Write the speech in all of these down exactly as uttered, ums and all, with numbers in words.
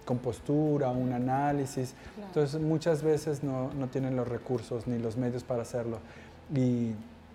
compostura, un análisis. Claro. Entonces muchas veces no, no tienen los recursos ni los medios para hacerlo. Y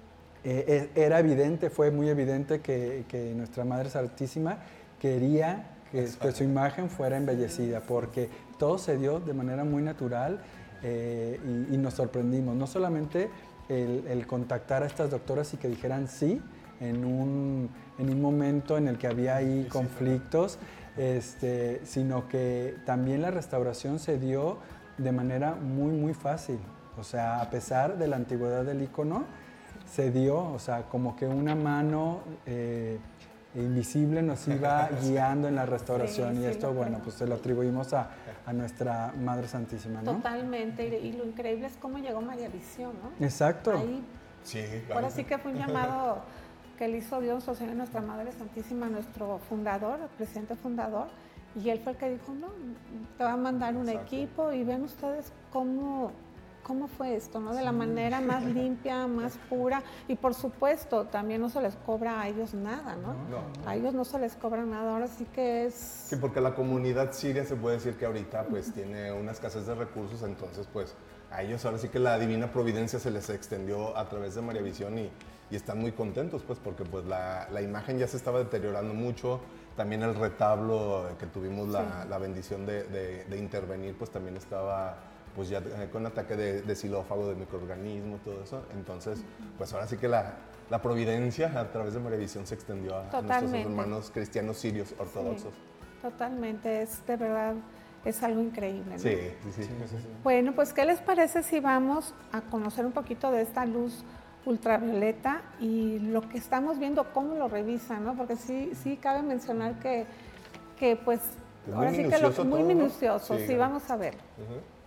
eh, era evidente, fue muy evidente que, que nuestra Madre Santísima quería que, que su imagen fuera embellecida, porque todo se dio de manera muy natural eh, y, y nos sorprendimos. No solamente el, el contactar a estas doctoras y que dijeran sí en un, en un momento en el que había ahí conflictos, este, sino que también la restauración se dio de manera muy, muy fácil. O sea, a pesar de la antigüedad del icono, se dio, o sea, como que una mano eh, invisible nos iba guiando en la restauración, sí, y sí, esto, bueno, creo. Pues se lo atribuimos a, a nuestra Madre Santísima, ¿no? Totalmente, y lo increíble es cómo llegó María Visión, ¿no? Exacto. Ahí, sí, claro. Ahora sí que fue un llamado que le hizo Dios, o sea, nuestra Madre Santísima, nuestro fundador, el presidente fundador, y él fue el que dijo, no, te va a mandar un Exacto. equipo, y ven ustedes cómo... ¿Cómo fue esto, no? De la manera más limpia, más pura, y por supuesto también no se les cobra a ellos nada, ¿no? No, no. A ellos no se les cobra nada, ahora sí que es... Sí, porque la comunidad siria se puede decir que ahorita pues tiene una escasez de recursos, entonces pues a ellos ahora sí que la divina providencia se les extendió a través de María Visión y, y están muy contentos pues porque pues la, la imagen ya se estaba deteriorando mucho, también el retablo que tuvimos la, sí. la bendición de, de, de intervenir pues también estaba... pues ya con ataque de, de xilófago, de microorganismo, todo eso. Entonces, pues ahora sí que la, la providencia a través de María Visión se extendió a, a nuestros hermanos cristianos sirios ortodoxos. Sí, totalmente, es de verdad, es algo increíble, ¿no? Sí, sí, sí, sí, sí, sí. Bueno, pues ¿qué les parece si vamos a conocer un poquito de esta luz ultravioleta y lo que estamos viendo, cómo lo revisan, ¿no? Porque sí, sí cabe mencionar que, que pues, es ahora sí que lo muy todo, minucioso, ¿no? sí, sí, vamos a ver. Uh-huh.